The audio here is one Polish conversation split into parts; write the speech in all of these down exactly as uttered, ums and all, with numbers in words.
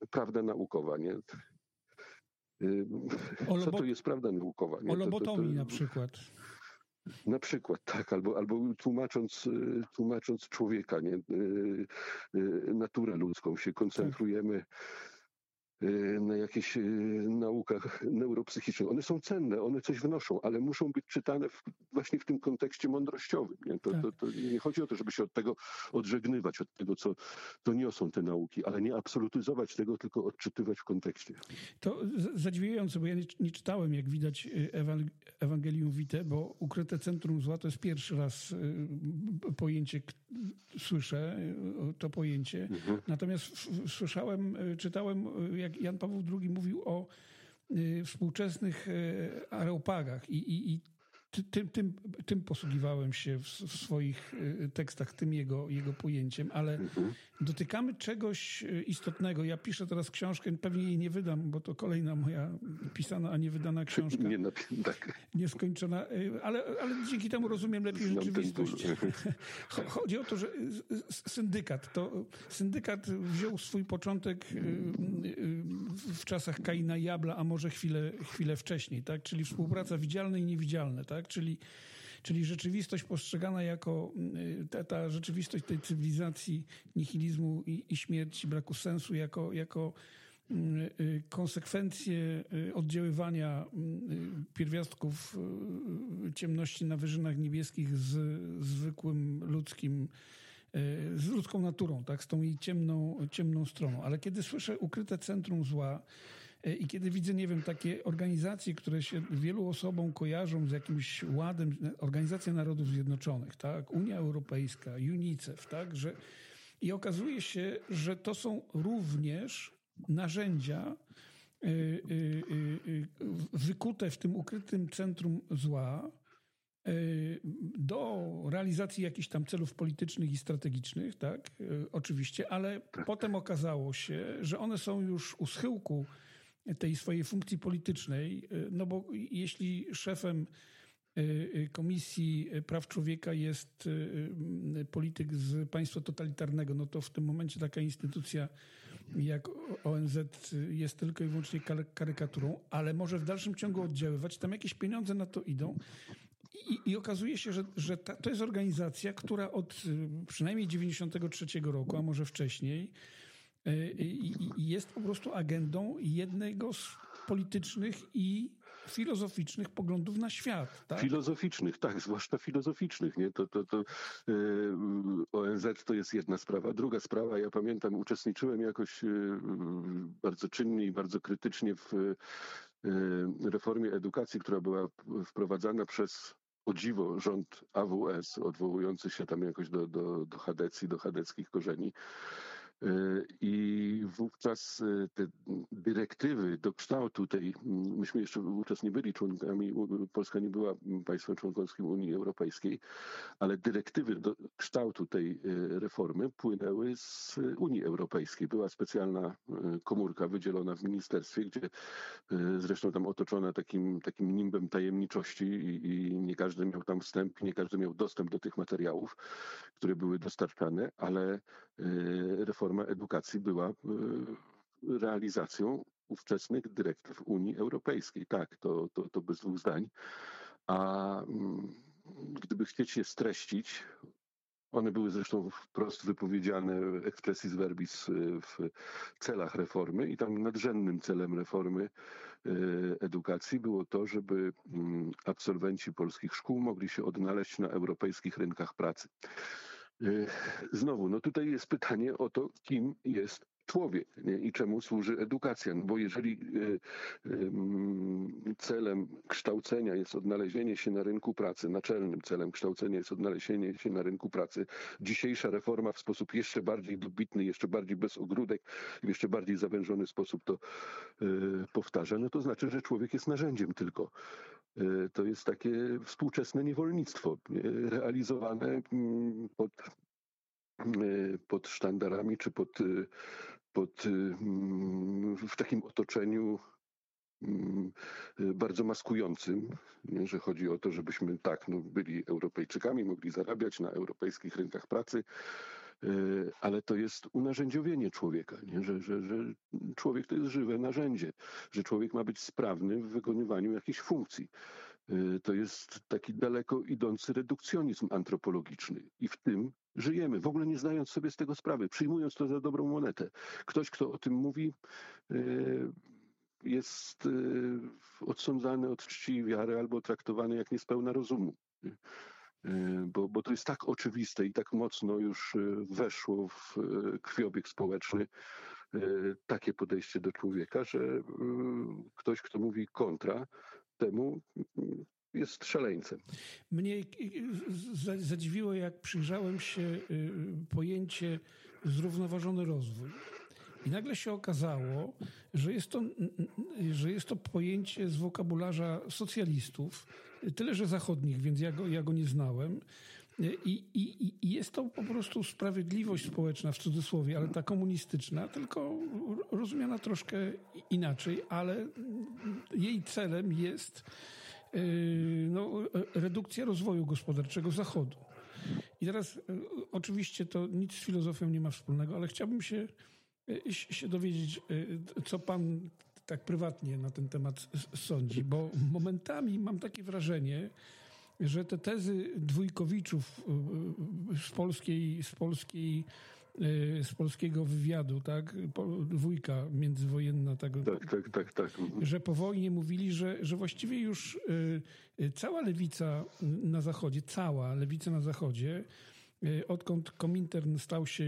prawda naukowa, nie? Co to jest prawda naukowa? Nie? O lobotomii to, to, to... na przykład. Na przykład, tak, albo, albo tłumacząc, tłumacząc człowieka, nie? Naturę ludzką, się koncentrujemy na jakichś naukach neuropsychicznych. One są cenne, one coś wnoszą, ale muszą być czytane w, właśnie w tym kontekście mądrościowym. Nie? To, tak. to, to nie chodzi o to, żeby się od tego odżegnywać, od tego, co to niosą te nauki, ale nie absolutyzować tego, tylko odczytywać w kontekście. To zadziwiające, bo ja nie, nie czytałem, jak widać, Ewangelium Vitae, bo ukryte centrum zła to jest pierwszy raz pojęcie, słyszę to pojęcie. Mhm. Natomiast słyszałem, czytałem, jak Jan Paweł drugi mówił o y, współczesnych y, areopagach i, i, i tym, tym, tym posługiwałem się w, w swoich y, tekstach, tym jego, jego pojęciem, ale mhm. dotykamy czegoś istotnego. Ja piszę teraz książkę, pewnie jej nie wydam, bo to kolejna moja pisana, a nie wydana książka. Nie, tak. Nieskończona, ale, ale dzięki temu rozumiem lepiej rzeczywistość. Chodzi o to, że syndykat, to syndykat wziął swój początek w czasach Kaina i Abla, a może chwilę, chwilę wcześniej, tak? Czyli współpraca widzialna i niewidzialna, tak? Czyli, czyli rzeczywistość postrzegana jako ta, ta rzeczywistość tej cywilizacji, nihilizmu i, i śmierci, braku sensu jako, jako konsekwencje oddziaływania pierwiastków ciemności na wyżynach niebieskich z zwykłym ludzkim, z ludzką naturą, tak, z tą jej ciemną, ciemną stroną. Ale kiedy słyszę ukryte centrum zła i kiedy widzę, nie wiem, takie organizacje, które się wielu osobom kojarzą z jakimś ładem, Organizacja Narodów Zjednoczonych, tak, Unia Europejska, UNICEF, tak, że i okazuje się, że to są również narzędzia y, y, y, wykute w tym ukrytym centrum zła y, do realizacji jakichś tam celów politycznych i strategicznych, tak, y, oczywiście, ale potem okazało się, że one są już u schyłku tej swojej funkcji politycznej, y, no bo jeśli szefem Komisji Praw Człowieka jest polityk z państwa totalitarnego, no to w tym momencie taka instytucja jak O N Z jest tylko i wyłącznie karykaturą, ale może w dalszym ciągu oddziaływać. Tam jakieś pieniądze na to idą i, i okazuje się, że, że ta, to jest organizacja, która od przynajmniej dziewięćdziesiątego trzeciego roku, a może wcześniej, i, i jest po prostu agendą jednego z politycznych i filozoficznych poglądów na świat. Tak? Filozoficznych, tak, zwłaszcza filozoficznych. Nie? To, to, to yy, O N Z to jest jedna sprawa. Druga sprawa, ja pamiętam, uczestniczyłem jakoś yy, bardzo czynnie i bardzo krytycznie w yy, reformie edukacji, która była wprowadzana przez, o dziwo, rząd A W S, odwołujący się tam jakoś do, do, do chadecji, do chadeckich korzeni. I wówczas te dyrektywy do kształtu tej, myśmy jeszcze wówczas nie byli członkami, Polska nie była państwem członkowskim Unii Europejskiej, ale dyrektywy do kształtu tej reformy płynęły z Unii Europejskiej. Była specjalna komórka wydzielona w ministerstwie, gdzie zresztą tam otoczona takim, takim nimbem tajemniczości i, i nie każdy miał tam wstęp, nie każdy miał dostęp do tych materiałów, które były dostarczane, ale reforma edukacji była realizacją ówczesnych dyrektyw Unii Europejskiej. Tak, to, to, to bez dwóch zdań. A gdyby chcieć je streścić, one były zresztą wprost wypowiedziane expressis verbis w celach reformy i tam nadrzędnym celem reformy edukacji było to, żeby absolwenci polskich szkół mogli się odnaleźć na europejskich rynkach pracy. Znowu, no tutaj jest pytanie o to, kim jest człowiek, nie? I czemu służy edukacja. No bo jeżeli y, y, celem kształcenia jest odnalezienie się na rynku pracy, naczelnym celem kształcenia jest odnalezienie się na rynku pracy, dzisiejsza reforma w sposób jeszcze bardziej dobitny, jeszcze bardziej bez ogródek, w jeszcze bardziej zawężony sposób to y, powtarza, no to znaczy, że człowiek jest narzędziem tylko. Y, to jest takie współczesne niewolnictwo, nie? Realizowane pod pod sztandarami, czy pod, pod, w takim otoczeniu bardzo maskującym, że chodzi o to, żebyśmy tak, no, byli Europejczykami, mogli zarabiać na europejskich rynkach pracy, ale to jest unarzędziowienie człowieka, nie? Że, że, że człowiek to jest żywe narzędzie, że człowiek ma być sprawny w wykonywaniu jakichś funkcji. To jest taki daleko idący redukcjonizm antropologiczny i w tym żyjemy, w ogóle nie zdając sobie z tego sprawy, przyjmując to za dobrą monetę. Ktoś, kto o tym mówi, jest odsądzany od czci i wiary albo traktowany jak niespełna rozumu. Bo, bo to jest tak oczywiste i tak mocno już weszło w krwiobieg społeczny takie podejście do człowieka, że ktoś, kto mówi kontra temu, jest szaleńcem. Mnie zadziwiło, jak przyjrzałem się pojęcie zrównoważony rozwój. I nagle się okazało, że jest to, że jest to pojęcie z wokabularza socjalistów, tyle że zachodnich, więc ja go, ja go nie znałem. I, i, I jest to po prostu sprawiedliwość społeczna w cudzysłowie, ale ta komunistyczna, tylko rozumiana troszkę inaczej, ale jej celem jest no, redukcja rozwoju gospodarczego Zachodu. I teraz oczywiście to nic z filozofią nie ma wspólnego, ale chciałbym się, się dowiedzieć, co pan tak prywatnie na ten temat sądzi, bo momentami mam takie wrażenie, że te tezy dwójkowiczów z polskiej, z polskiej, z polskiego wywiadu, tak, dwójka międzywojenna, tak, tak, tak, tak, tak. że po wojnie mówili, że, że właściwie już cała lewica na Zachodzie, cała lewica na Zachodzie, odkąd Komintern stał się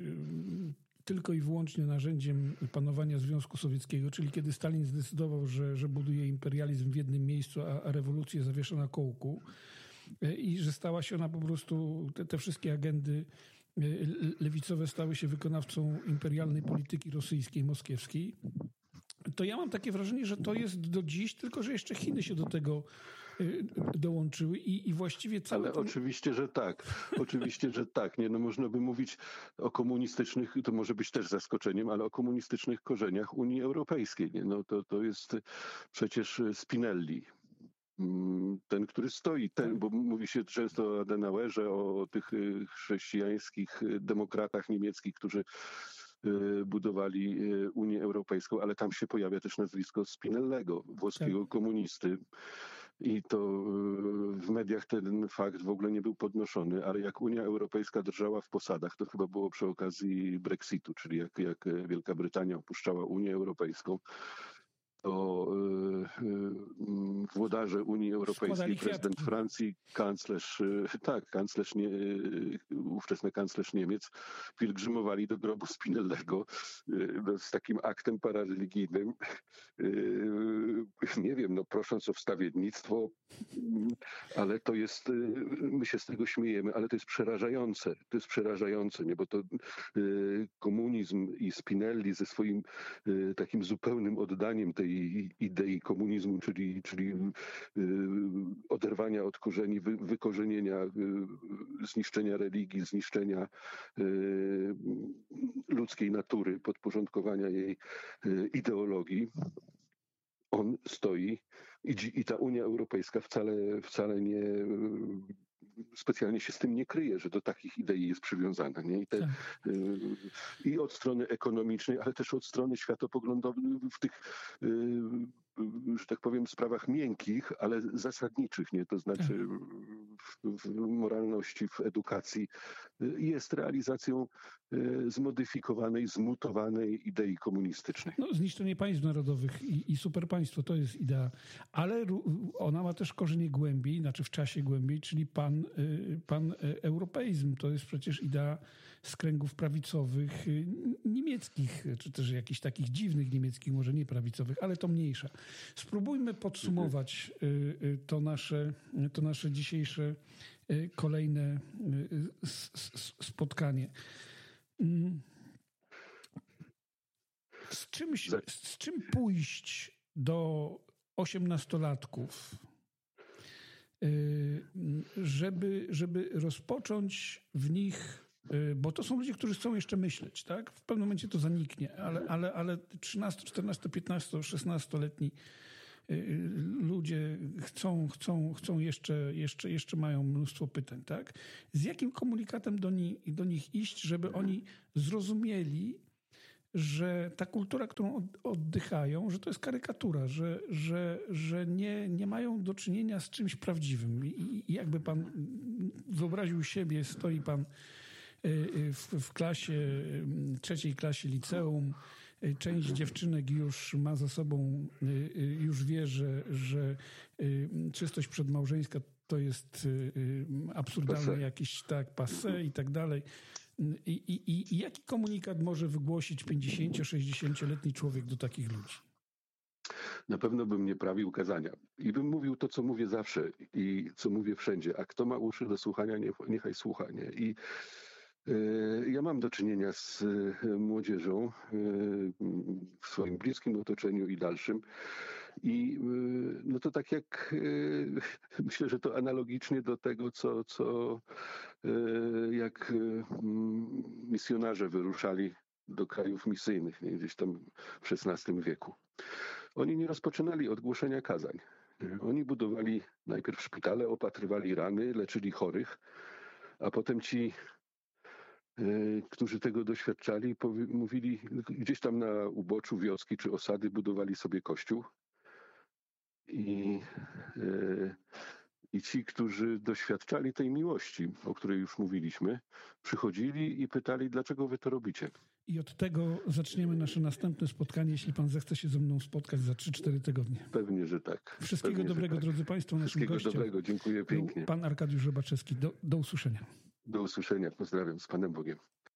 tylko i wyłącznie narzędziem panowania Związku Sowieckiego, czyli kiedy Stalin zdecydował, że, że buduje imperializm w jednym miejscu, a, a rewolucję zawiesza na kołku i że stała się ona po prostu, te, te wszystkie agendy lewicowe stały się wykonawcą imperialnej polityki rosyjskiej, moskiewskiej, to ja mam takie wrażenie, że to jest do dziś, tylko że jeszcze Chiny się do tego dołączyły i, i właściwie całe... Ale to... oczywiście, że tak. Oczywiście, że tak. Nie, no można by mówić o komunistycznych, to może być też zaskoczeniem, ale o komunistycznych korzeniach Unii Europejskiej. Nie? No to, to jest przecież Spinelli. Ten, który stoi, ten, bo mówi się często o Adenauerze, o tych chrześcijańskich demokratach niemieckich, którzy budowali Unię Europejską, ale tam się pojawia też nazwisko Spinellego, włoskiego tak. komunisty. I to w mediach ten fakt w ogóle nie był podnoszony, ale jak Unia Europejska drżała w posadach, to chyba było przy okazji Brexitu, czyli jak, jak Wielka Brytania opuszczała Unię Europejską, to włodarze Unii Europejskiej, prezydent Francji, kanclerz, tak, kanclerz nie, ówczesny kanclerz Niemiec, pielgrzymowali do grobu Spinellego z takim aktem parareligijnym. Nie wiem, no prosząc o wstawiennictwo, ale to jest, my się z tego śmiejemy, ale to jest przerażające. To jest przerażające, nie, bo to komunizm i Spinelli ze swoim takim zupełnym oddaniem tej idei komunizmu, czyli, czyli oderwania od korzeni, wy, wykorzenienia, zniszczenia religii, zniszczenia ludzkiej natury, podporządkowania jej ideologii. On stoi i, i ta Unia Europejska wcale, wcale nie specjalnie się z tym nie kryje, że do takich idei jest przywiązana. Nie? I, te, tak. y, I od strony ekonomicznej, ale też od strony światopoglądowej w tych, y, że tak powiem, sprawach miękkich, ale zasadniczych, nie? To znaczy w, w moralności, w edukacji jest realizacją zmodyfikowanej, zmutowanej idei komunistycznej. No, zniszczenie państw narodowych i, i superpaństwo to jest idea, ale ona ma też korzenie głębiej, znaczy w czasie głębiej, czyli pan, pan europeizm. To jest przecież idea z kręgów prawicowych niemieckich, czy też jakichś takich dziwnych niemieckich, może nie prawicowych, ale to mniejsza. Spróbujmy podsumować to nasze, to nasze dzisiejsze kolejne spotkanie. Z czym, z czym pójść do osiemnastolatków, żeby, żeby rozpocząć w nich, bo to są ludzie, którzy chcą jeszcze myśleć, tak? W pewnym momencie to zaniknie, ale, ale, ale trzynasto, czternasto, piętnasto, szesnastoletni ludzie chcą, chcą, chcą jeszcze, jeszcze, jeszcze mają mnóstwo pytań, tak? Z jakim komunikatem do, ni, do nich iść, żeby oni zrozumieli, że ta kultura, którą oddychają, że to jest karykatura, że, że, że nie, nie mają do czynienia z czymś prawdziwym. I, i jakby pan wyobraził siebie, stoi pan w, w klasie, trzeciej klasie liceum, część dziewczynek już ma za sobą, już wie, że, że czystość przedmałżeńska to jest absurdalne jakieś tak passé i tak dalej. I, i, I jaki komunikat może wygłosić pięćdziesięcio-sześćdziesięcioletni człowiek do takich ludzi? Na pewno bym nie prawił kazania. I bym mówił to, co mówię zawsze i co mówię wszędzie. A kto ma uszy do słuchania, niech, niechaj słucha. Nie? I y, ja mam do czynienia z y, młodzieżą y, w swoim bliskim otoczeniu i dalszym. I y, no to tak jak y, myślę, że to analogicznie do tego, co, co y, jak y, misjonarze wyruszali do krajów misyjnych, nie? Gdzieś tam w szesnastym wieku. Oni nie rozpoczynali od głoszenia kazań. Oni budowali najpierw szpitale, opatrywali rany, leczyli chorych, a potem ci, y, którzy tego doświadczali, powi- mówili, gdzieś tam na uboczu wioski czy osady budowali sobie kościół. I, y, I ci, którzy doświadczali tej miłości, o której już mówiliśmy, przychodzili i pytali, dlaczego wy to robicie. I od tego zaczniemy nasze następne spotkanie, jeśli pan zechce się ze mną spotkać za trzy cztery tygodnie. Pewnie, że tak. Wszystkiego Pewnie, dobrego, że tak. drodzy państwo. Naszym Wszystkiego gościem dobrego, dziękuję pięknie. Pan Arkadiusz Robaczewski. Do, do usłyszenia. Do usłyszenia, pozdrawiam, z Panem Bogiem.